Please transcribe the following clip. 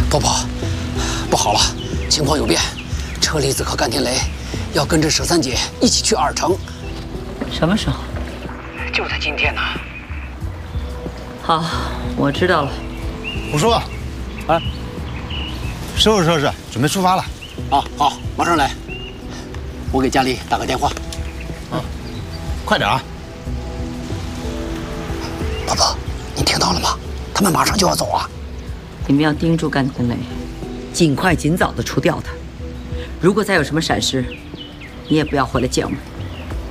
伯伯，不好了，情况有变，车厘子和甘天雷要跟着佘三姐一起去尔城。 什么时候？ 就在今天呢。 好，我知道了。 虎叔，哎，收拾收拾，准备出发了。 啊，好，马上来。我给家里打个电话。 啊，快点啊！ 伯伯，你听到了吗？他们马上就要走啊！ 你们要盯住甘天雷，尽早的除掉他。如果再有什么闪失，你也不要回来见我。